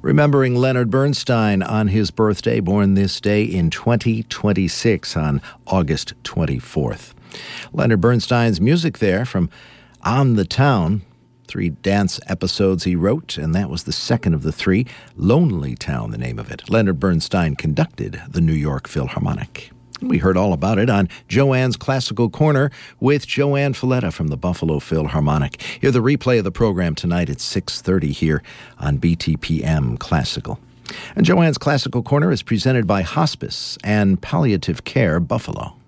Remembering Leonard Bernstein on his birthday, born this day in 2026 on August 24th. Leonard Bernstein's music there from On the Town, 3 dance episodes he wrote, and that was the second of the 3, Lonely Town, the name of it. Leonard Bernstein conducted the New York Philharmonic. We heard all about it on Joanne's Classical Corner with Joanne Falletta from the Buffalo Philharmonic. Hear the replay of the program tonight at 6:30 here on BTPM Classical. And Joanne's Classical Corner is presented by Hospice and Palliative Care Buffalo.